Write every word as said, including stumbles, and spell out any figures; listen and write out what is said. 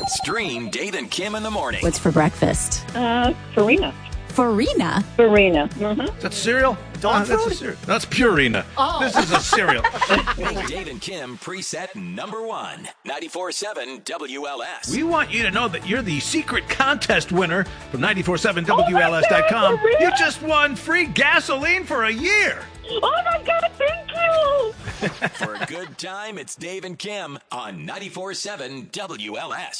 Stream Dave and Kim in the morning. What's for breakfast? Uh, Farina. Farina? Farina. Mm-hmm. Is that cereal? Dog Uh, that's, a food? cereal. That's Purina. Oh. This is a cereal. Make Dave and Kim preset number one. ninety-four point seven W L S. We want you to know that you're the secret contest winner from nine four seven W L S dot com. Oh my God, You just won free gasoline for a year. Oh, my God, thank you. For a good time, it's Dave and Kim on ninety-four point seven W L S.